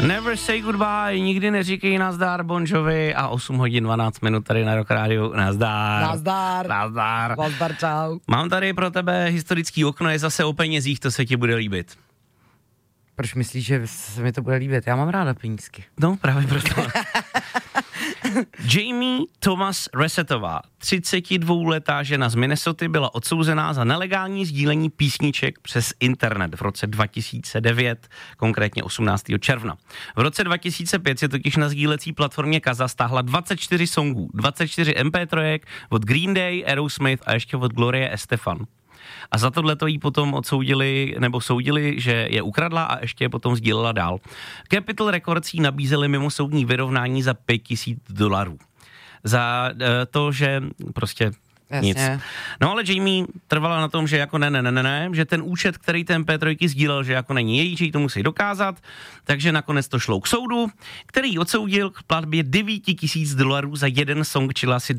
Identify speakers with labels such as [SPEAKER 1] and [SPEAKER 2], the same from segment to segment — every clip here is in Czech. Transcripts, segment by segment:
[SPEAKER 1] Never say goodbye, nikdy neříkej nazdar Bon Jovi a 8 hodin 12 minut tady na Rock Rádiu. Nazdar.
[SPEAKER 2] Nazdar.
[SPEAKER 1] Nazdar.
[SPEAKER 2] Nazdar, čau.
[SPEAKER 1] Mám tady pro tebe historický okno, je zase o penězích, to se ti bude líbit.
[SPEAKER 2] Proč myslíš, že se mi to bude líbit? Já mám ráda penízky.
[SPEAKER 1] No, právě proto. Jamie Thomas Resetová, 32letá žena z Minnesoty, byla odsouzená za nelegální sdílení písniček přes internet v roce 2009, konkrétně 18. června. V roce 2005 se totiž na sdílecí platformě Kaza stáhla 24 songů, 24 MP3 od Green Day, Aerosmith a ještě od Glorie Estefan. A za tohleto jí potom soudili, že je ukradla a ještě je potom sdílela dál. Capitol Records jí nabízeli mimosoudní vyrovnání za $5,000. Za to, že prostě
[SPEAKER 2] Jasně.
[SPEAKER 1] nic. No ale Jamie trvala na tom, že jako ne, že ten účet, který ten P3 sdílel, že jako není její, že jí to musí dokázat, takže nakonec to šlo k soudu, který odsoudil k platbě $9,000 za jeden song, čili asi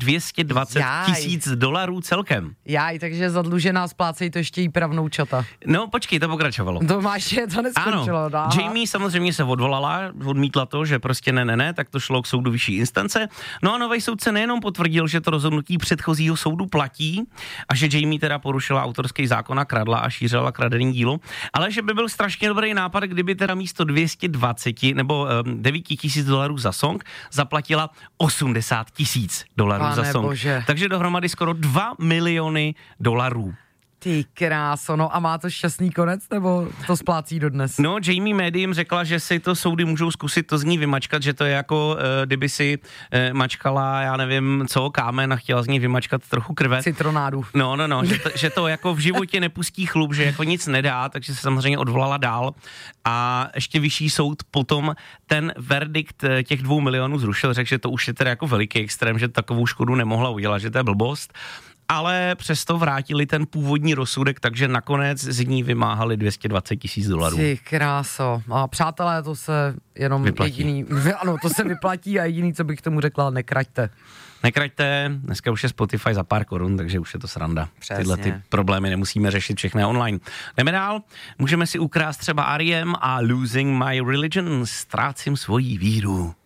[SPEAKER 1] $220,000 celkem.
[SPEAKER 2] Takže zadlužená splácej to ještě jí pravnoučata.
[SPEAKER 1] No počkej, to pokračovalo.
[SPEAKER 2] To neskončilo.
[SPEAKER 1] Ano, Jamie samozřejmě se odvolala, odmítla to, že prostě ne, tak to šlo k soudu vyšší instance. No a nový soudce nejenom potvrdil, že to rozhodnutí předchozího soudu platí a že Jamie teda porušila autorský zákon a kradla a šířila kradený dílo, ale že by byl strašně dobrý nápad, kdyby teda místo 220 nebo $9,000 za song zaplatila $80,000 za song.
[SPEAKER 2] Bože.
[SPEAKER 1] Takže dohromady skoro $2 miliony.
[SPEAKER 2] Ty kráso, no a má to šťastný konec, nebo to splácí dodnes?
[SPEAKER 1] No, Jamie médiím řekla, že si to soudy můžou zkusit to z ní vymačkat, že to je jako, kdyby si mačkala, já nevím co, kámen a chtěla z ní vymačkat trochu krve.
[SPEAKER 2] Citronádu.
[SPEAKER 1] No, že to jako v životě nepustí chlup, že jako nic nedá, takže se samozřejmě odvolala dál a ještě vyšší soud potom ten verdikt těch 2 milionů zrušil, řekl, že to už je teda jako veliký extrém, že takovou škodu nemohla udělat, že to je blbost. Ale přesto vrátili ten původní rozsudek, takže nakonec z ní vymáhali $220,000.
[SPEAKER 2] Ty kráso. A přátelé, to se jenom
[SPEAKER 1] vyplatí.
[SPEAKER 2] Ano, to se vyplatí a jediný, co bych tomu řekla, nekraťte.
[SPEAKER 1] Nekraťte, dneska už je Spotify za pár korun, takže už je to sranda.
[SPEAKER 2] Přesně.
[SPEAKER 1] Tyhle ty problémy nemusíme řešit všechny online. Jdeme dál, můžeme si ukrást třeba R.E.M. a Losing My Religion, ztrácím svoji víru.